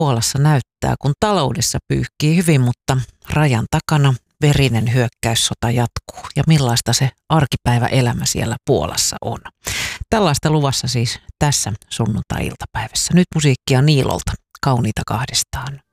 Puolassa näyttää, kun taloudessa pyyhkii hyvin, mutta rajan takana verinen hyökkäyssota jatkuu. Ja millaista se arkipäiväelämä siellä Puolassa on. Tällaista luvassa siis tässä sunnuntai-iltapäivässä. Nyt musiikkia Niilolta, Kauniita kahdestaan.